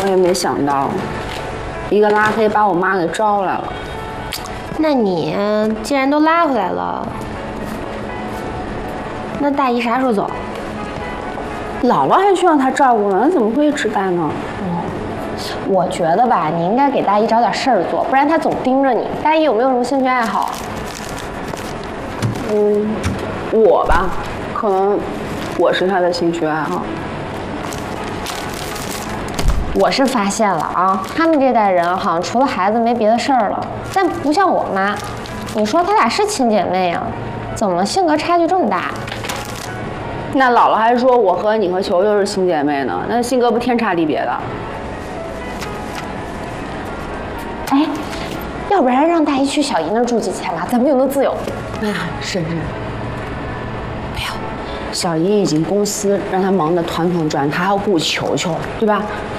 也没想到，一个拉黑把我妈给招来了。 那你既然都拉回来了，那大姨啥时候走？ 姥姥还需要她照顾呢，怎么会一直带呢？ 我觉得吧，你应该给大姨找点事儿做，不然她总盯着你。大姨有没有什么兴趣爱好？ 我吧，可能我是她的兴趣爱好。 我是发现了啊，他们这代人好像除了孩子没别的事儿了，但不像我妈。你说她俩是亲姐妹啊，怎么性格差距这么大？ 那姥姥还说我和你和球球是亲姐妹呢，那性格不天差地别的。 哎，要不然让大姨去小姨那儿住几天吧，咱们又能自由。 是。哎呦，小姨已经公司让她忙得团团转，她还要顾球球，对吧？